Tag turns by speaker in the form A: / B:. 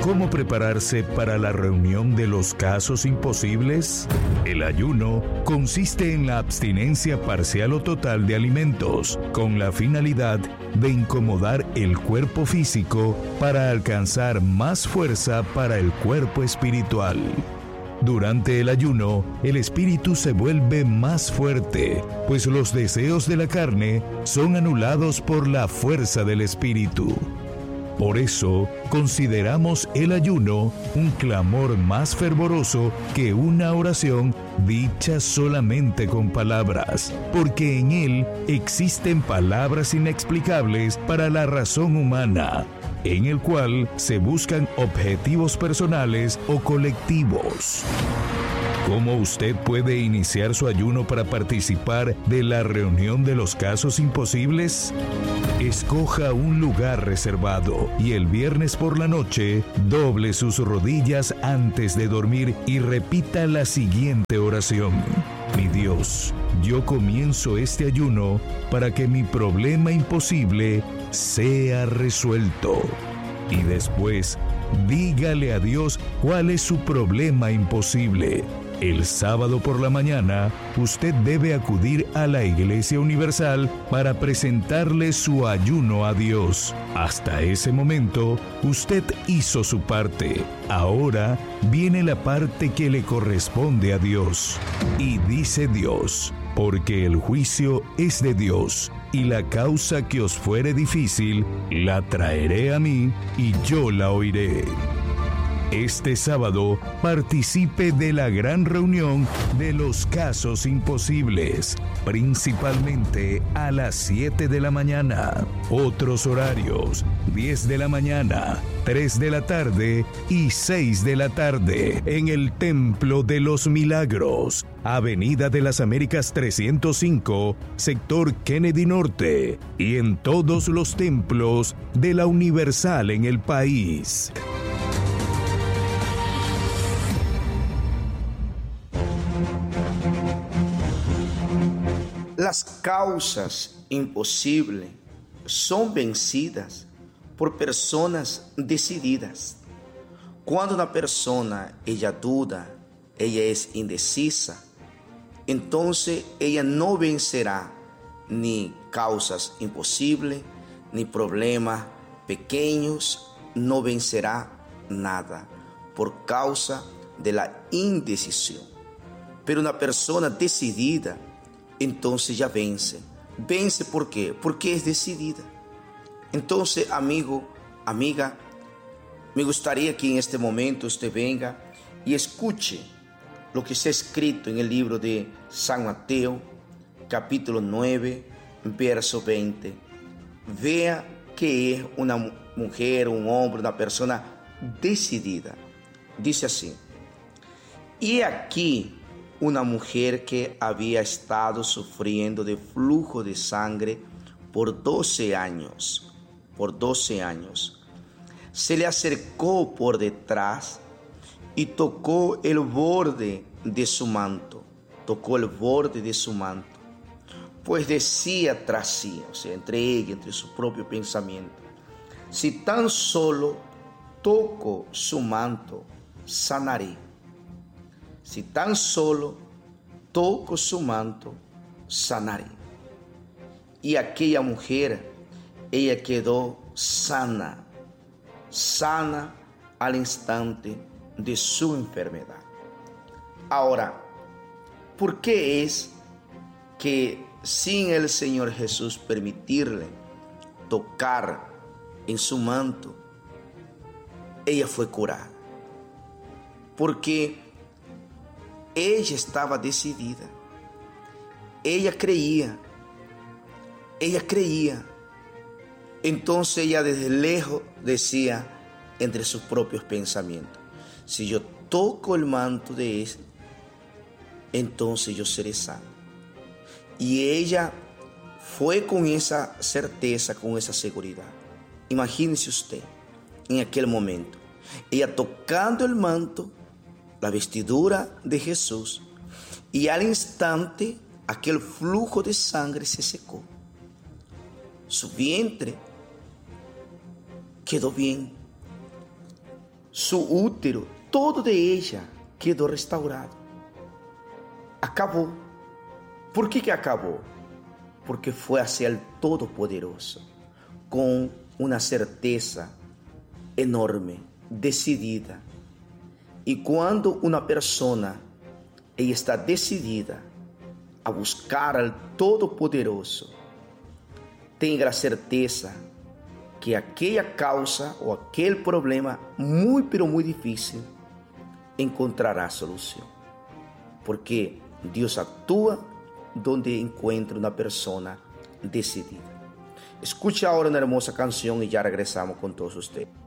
A: ¿Cómo prepararse para la reunión de los casos imposibles? El ayuno consiste en la abstinencia parcial o total de alimentos, con la finalidad de incomodar el cuerpo físico para alcanzar más fuerza para el cuerpo espiritual. Durante el ayuno, el espíritu se vuelve más fuerte, pues los deseos de la carne son anulados por la fuerza del espíritu. Por eso, consideramos el ayuno un clamor más fervoroso que una oración dicha solamente con palabras, porque en él existen palabras inexplicables para la razón humana, en el cual se buscan objetivos personales o colectivos. ¿Cómo usted puede iniciar su ayuno para participar de la reunión de los casos imposibles? Escoja un lugar reservado y el viernes por la noche doble sus rodillas antes de dormir y repita la siguiente oración. Mi Dios, yo comienzo este ayuno para que mi problema imposible sea resuelto. Y después, dígale a Dios cuál es su problema imposible. El sábado por la mañana, usted debe acudir a la Iglesia Universal para presentarle su ayuno a Dios. Hasta ese momento, usted hizo su parte. Ahora viene la parte que le corresponde a Dios. Y dice Dios, porque el juicio es de Dios, y la causa que os fuere difícil, la traeré a mí, y yo la oiré. Este sábado participe de la gran reunión de los casos imposibles, principalmente a las 7 de la mañana. Otros horarios: 10 de la mañana, 3 de la tarde y 6 de la tarde en el Templo de los Milagros, Avenida de las Américas 305, sector Kennedy Norte, y en todos los templos de la Universal en el país.
B: Las causas imposibles son vencidas por personas decididas. Cuando una persona, ella duda, ella es indecisa, entonces ella no vencerá ni causas imposibles, ni problemas pequeños, no vencerá nada por causa de la indecisión. Pero una persona decidida, entonces ya vence. ¿Vence por qué? Porque es decidida. Entonces, amigo, amiga, me gustaría que en este momento usted venga y escuche lo que está escrito en el libro de San Mateo, capítulo 9, verso 20. Vea que es una mujer, un hombre, una persona decidida. Dice así: y aquí una mujer que había estado sufriendo de flujo de sangre por 12 años. Se le acercó por detrás y tocó el borde de su manto. Pues decía tras sí, o sea, entre ella, entre su propio pensamiento: si tan solo toco su manto, sanaré. Si tan solo toco su manto, sanaré. Y aquella mujer, ella quedó sana al instante de su enfermedad. Ahora, ¿por qué es que sin el Señor Jesús permitirle tocar en su manto, ella fue curada? Porque ella estaba decidida. Ella creía. Entonces ella desde lejos decía entre sus propios pensamientos: si yo toco el manto de él, entonces yo seré sano. Y ella fue con esa certeza, con esa seguridad. Imagínese usted en aquel momento, ella tocando el manto, la vestidura de Jesús, y al instante aquel flujo de sangre se secó. Su vientre quedó bien, su útero, todo de ella quedó restaurado. Acabó. ¿Por qué que acabó? Porque fue hacia el Todopoderoso, con una certeza enorme, decidida. Y cuando una persona ella está decidida a buscar al Todopoderoso, tenga la certeza que aquella causa o aquel problema muy pero muy difícil encontrará solución. Porque Dios actúa donde encuentra una persona decidida. Escucha ahora una hermosa canción y ya regresamos con todos ustedes.